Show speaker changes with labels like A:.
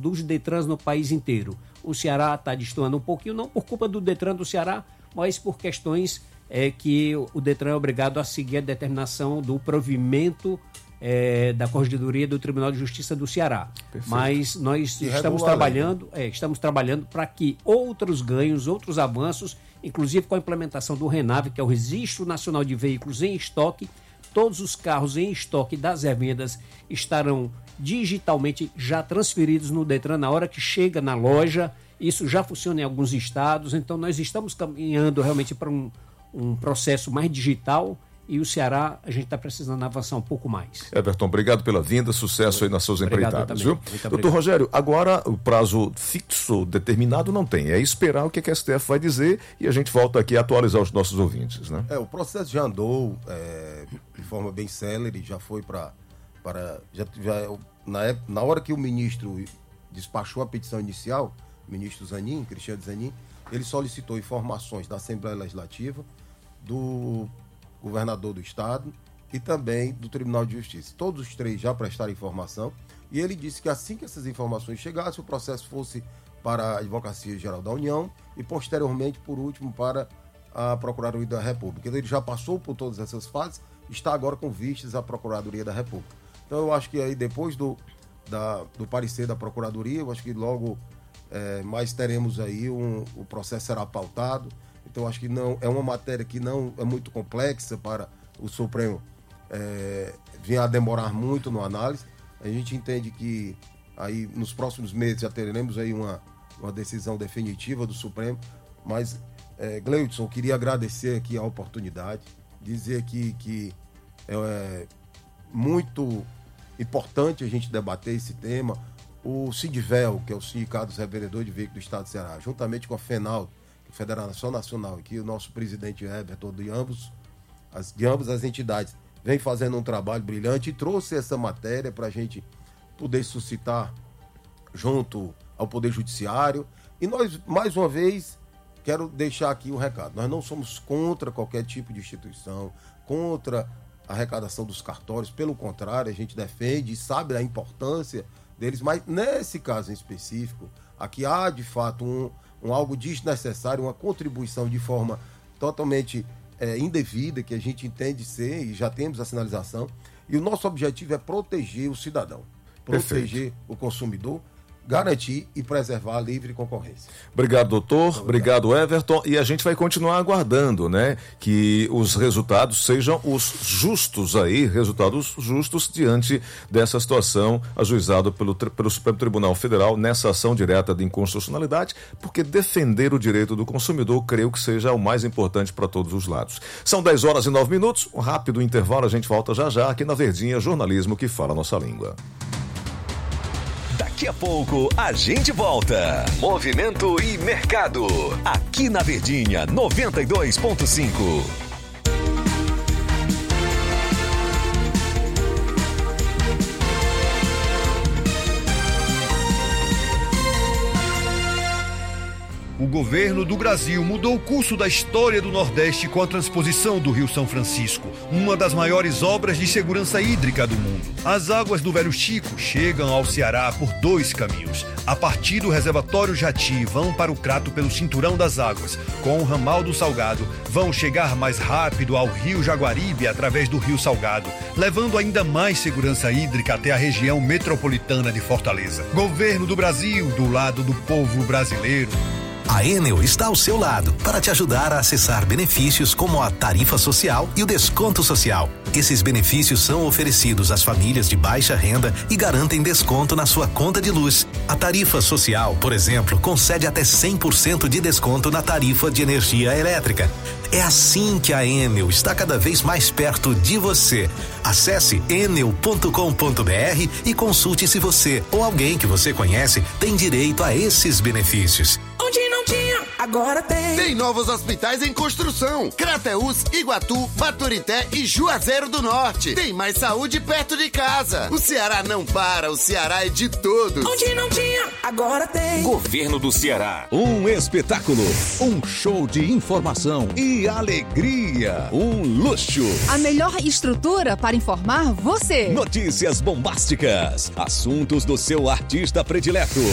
A: dos DETRANs no país inteiro. O Ceará está destoando um pouquinho, não por culpa do DETRAN do Ceará, mas por questões que o DETRAN é obrigado a seguir a determinação do provimento da Corregedoria do Tribunal de Justiça do Ceará. Perfeito. Mas nós estamos trabalhando para que outros ganhos, outros avanços, inclusive com a implementação do RENAVE, que é o Registro Nacional de Veículos em Estoque, todos os carros em estoque das revendas estarão digitalmente já transferidos no DETRAN na hora que chega na loja. Isso já funciona em alguns estados, então nós estamos caminhando realmente para um processo mais digital. E o Ceará, a gente está precisando avançar um pouco mais.
B: Everton, obrigado pela vinda, sucesso aí nas suas empreitadas, viu? Doutor Rogério, agora o prazo fixo, determinado não tem, é esperar o que a STF vai dizer e a gente volta aqui a atualizar os nossos ouvintes, né?
C: O processo já andou de forma bem célere, já foi na hora que o ministro despachou a petição inicial, o ministro Zanin, Cristiano Zanin, ele solicitou informações da Assembleia Legislativa, do governador do estado e também do Tribunal de Justiça. Todos os três já prestaram informação e ele disse que assim que essas informações chegassem, o processo fosse para a Advocacia Geral da União e posteriormente, por último, para a Procuradoria da República. Ele já passou por todas essas fases, está agora com vistas à Procuradoria da República. Então eu acho que aí depois do parecer da Procuradoria, eu acho que logo mais teremos aí o processo será pautado. Então, acho que não é uma matéria que não é muito complexa para o Supremo vir a demorar muito no análise. A gente entende que aí nos próximos meses já teremos aí uma decisão definitiva do Supremo. Mas, Gleudson, queria agradecer aqui a oportunidade, dizer que é muito importante a gente debater esse tema. O SINDVEL, que é o Sindicato dos Revendedores de Veículos do Estado do Ceará, juntamente com a FENAL, Federação Nacional, e que o nosso presidente Everton, de ambas as entidades, vem fazendo um trabalho brilhante e trouxe essa matéria para a gente poder suscitar junto ao Poder Judiciário. E nós, mais uma vez, quero deixar aqui um recado. Nós não somos contra qualquer tipo de instituição, contra a arrecadação dos cartórios. Pelo contrário, a gente defende e sabe da importância deles, mas nesse caso em específico, aqui há de fato algo desnecessário, uma contribuição de forma totalmente indevida, que a gente entende ser, e já temos a sinalização, e o nosso objetivo é proteger o cidadão, proteger o consumidor, garantir e preservar a livre concorrência.
B: Obrigado, doutor. Obrigado, Everton. E a gente vai continuar aguardando, né, que os resultados sejam os justos aí, resultados justos diante dessa situação ajuizada pelo Supremo Tribunal Federal nessa ação direta de inconstitucionalidade, porque defender o direito do consumidor, creio que seja o mais importante para todos os lados. São 10h09, um rápido intervalo, a gente volta já aqui na Verdinha, jornalismo que fala a nossa língua.
D: Daqui a pouco a gente volta. Movimento e mercado. Aqui na Verdinha 92.5.
E: O governo do Brasil mudou o curso da história do Nordeste com a transposição do Rio São Francisco, uma das maiores obras de segurança hídrica do mundo. As águas do Velho Chico chegam ao Ceará por 2 caminhos. A partir do reservatório Jati, vão para o Crato pelo Cinturão das Águas. Com o ramal do Salgado, vão chegar mais rápido ao Rio Jaguaribe através do Rio Salgado, levando ainda mais segurança hídrica até a região metropolitana de Fortaleza. Governo do Brasil, do lado do povo brasileiro.
F: A Enel está ao seu lado para te ajudar a acessar benefícios como a tarifa social e o desconto social. Esses benefícios são oferecidos às famílias de baixa renda e garantem desconto na sua conta de luz. A tarifa social, por exemplo, concede até 100% de desconto na tarifa de energia elétrica. É assim que a Enel está cada vez mais perto de você. Acesse enel.com.br e consulte se você ou alguém que você conhece tem direito a esses benefícios.
G: Onde não tinha, agora tem.
H: Tem novos hospitais em construção. Crateús, Iguatu, Baturité e Juazeiro do Norte. Tem mais saúde perto de casa. O Ceará não para, o Ceará é de todos.
G: Onde não tinha, agora tem.
D: Governo do Ceará.
I: Um espetáculo, um show de informação e alegria. Um luxo.
J: A melhor estrutura para informar você.
I: Notícias bombásticas. Assuntos do seu artista predileto.